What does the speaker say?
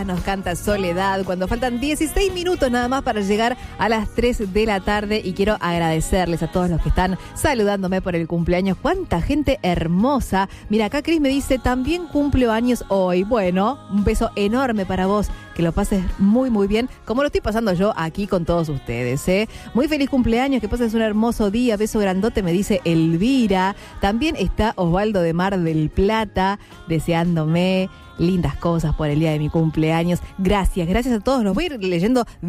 Nos canta Soledad cuando faltan 16 minutos nada más para llegar a las 3 de la tarde y quiero agradecerles a todos los que están saludándome por el cumpleaños. Cuánta gente hermosa. Mira, acá Cris me dice, también cumplo años hoy. Bueno, un beso enorme para vos, que lo pases muy muy bien, como lo estoy pasando yo aquí con todos ustedes, ¿eh? Muy feliz cumpleaños, que pases un hermoso día, beso grandote, me dice Elvira. También está Osvaldo de Mar del Plata deseándome lindas cosas por el día de mi cumpleaños. Gracias a todos, los voy a ir leyendo